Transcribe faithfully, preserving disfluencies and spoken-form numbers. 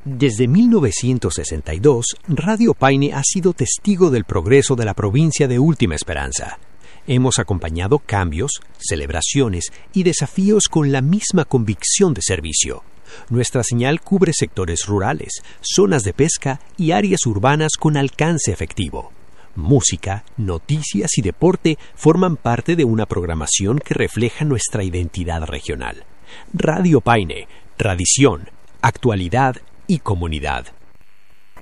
Desde mil novecientos sesenta y dos, Radio Paine ha sido testigo del progreso de la provincia de Última Esperanza. Hemos acompañado cambios, celebraciones y desafíos con la misma convicción de servicio. Nuestra señal cubre sectores rurales, zonas de pesca y áreas urbanas con alcance efectivo. Música, noticias y deporte forman parte de una programación que refleja nuestra identidad regional. Radio Paine, tradición, actualidad y comunidad.